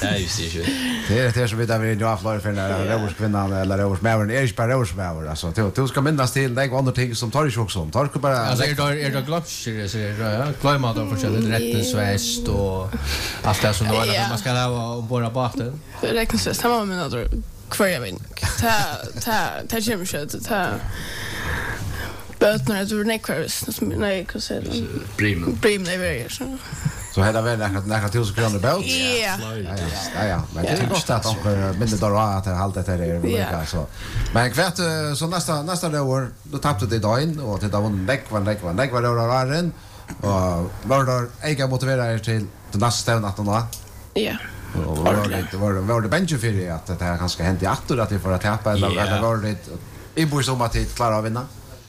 Nej, just det. Det är så vidare vi nu aflor för när Rövarskvinnan eller Rövarsmävern är ju bara Rövarsmävern. Alltså du ska minnas till det andra ting som tar ju också om. Tar du bara alltså det glömmer så ja, glömmer då för sig rättensväst och allt det som då man ska ha bara båten. Rättensväst har man menar kvar jag vet. Ta chimshit ta bötnar du nekvars nej hur säger du? Brim det är så hade väl några 1000 kronor bort. Ja. Men det är gott att de mindre då att allt det där är lika så. Men kvart så nästa år då tappade det då in och det var näck var då raren och var då äga motivera till nästa stävn att då. Ja. Var det bench för det att det här kanske hänt i attor att vi får att tappa eller var det i bors om att det klarar att vinna?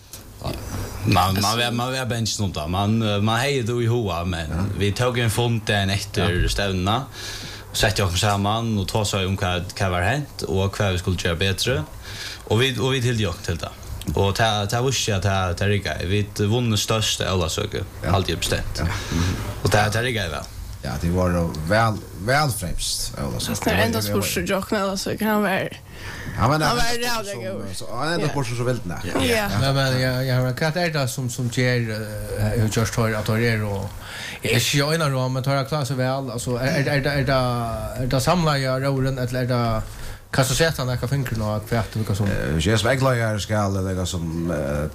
Man var bench sånt där. Man hejde då i hoa men vi tog en fonten efter stävna. Sätter oss samman och tar sig om vad var hänt och vad vi skulle göra bättre. Och vi tillgjort till det. Och ta visste att ta rigga. Vi vann största alla söker. Alltid bestämt. Och ta rigga väl. Ja, det var väl främst. Det är ändå spurs jockna så kan han vara. Han var han ändå på så vilt nej. Ja. Men jag kan det som ger just tror att det är och är sjöna då men tar klass väl alltså är det samlar jag roren eller det kan så sätta när jag tänker nog att vart vilka som jag väglager ska lägga som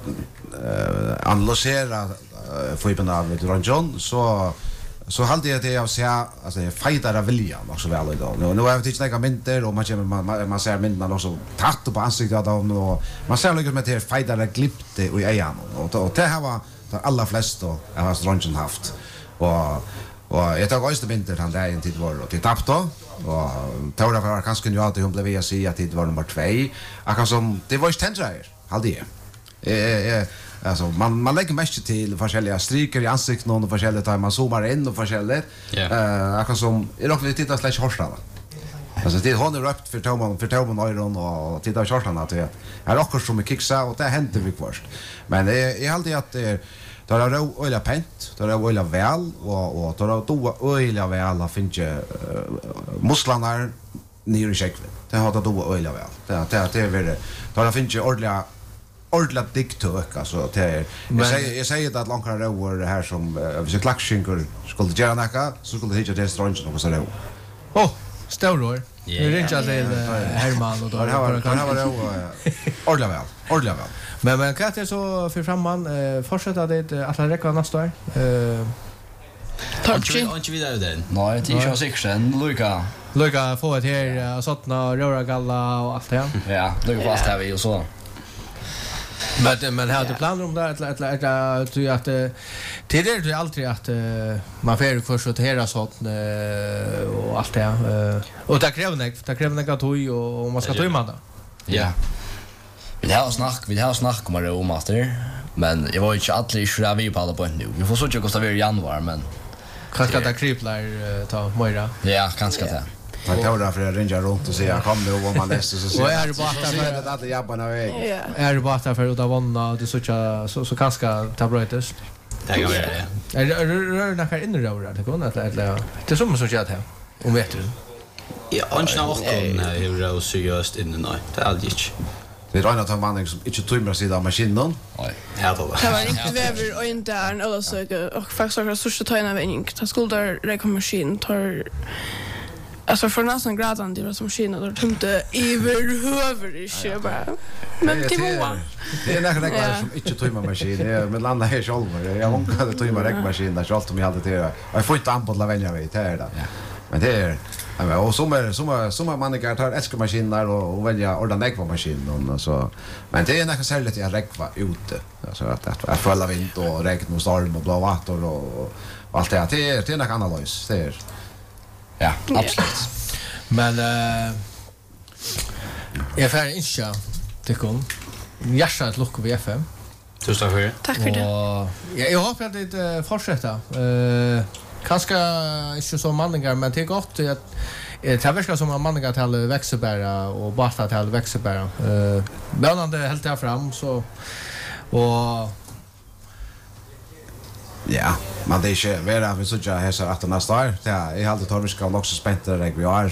analysera för av Ron så hade jag det av sig alltså fightar av viljan också väl då. Nu har vi inte några mynter och man ser myntarna också tatt på ansiktet av dem och man ser liksom med det fightar där klippte och i ögonen och det här var de allra flesta jag har Ronjon haft och jag tog också mynter han där inte var och det tappade och Tora var kanske kunde ju alltid hon blev via sig att det var nummer 2 akkurat som det var ju tendraer hade jag alltså man lägger mest till olika stryker i ansiktet och olika där man zoomar in och olika akkurat som är dock lite titta slash horstarna. Alltså det hon är röpt för Toman Iron och titta horstarna att det är också som med kicksa och det händer vi först. Men det är alltid att det är öliga pent, det är öliga väl och det är då öliga väl att finna musklerna ner i skägget. Det har då öliga väl. Det är väl då finna ordentligt diktök alltså det jag säger att långa rör här som vi klackskinker skulle göra något så skulle det hitta det strängen och så där. Storrör. Det ringer till Herman och då har det ordentligt väl. Men kan det så för framman fortsätta det att räcka nästa år. Inte vidare den. Nej, det är ju säkert Luka få ett här såna röra galla och allt det. Ja, det går fast här vi och så. Men har du planer om det eller tror jag att det är ju alltid att man får först att höra sånt och allt det och det kräver något toy och man ska ta man då. Ja. Vi har snack om det om master, men jag var ju inte alltid så vi på alla på nu. Vi får så att det i januari men kanske att kriplar ta Moira. Ja, kanske det. Man tar där för att ringa runt och säga kom nu om man nästa så ser. Och är det bara för att jobba väg. Är det bara för att vanna det så kanske ta brötes. Det kan vara det. Är det några inre röra det går eller det som så gör det här. Om vet du. Ja, anstna och hur det så just in the night. Det är alltid. Det är annat man som inte tömmer sig av maskinen. Nej, här då. Det var inte väver och inte en alltså och faktiskt har största tajna vägning. Ta skulder räkmaskin tar alltså för nästan gradan det var som maskinen då tömde överhuvud bara. Men det var det är några som inte tömmer maskin. Men landa här själv. Jag vånkade tömmer räkmaskin där allt som jag hade till. Jag får inte anpodla vänja vet det är det. Men det är och som man kan ta älskemaskiner och välja ordentligt på maskinen och så men det är nästan särskilt att räkva ute alltså att falla vind och regn och storm och blå vatten och allt det är något analys det är ja absolut men jag får inte tycker hjärtat luckar vi FM tusen tack för det. Tack för det. Jag hoppas att det fortsätter kanske inte så manningar men det är gott att det verkar som att manningar till växelbära och basta till växelbära. Bönande helt där fram så och ja, men det är inte vera vi så jag har så att nästa år. Ja, jag hade tagit ska också spänt det vi har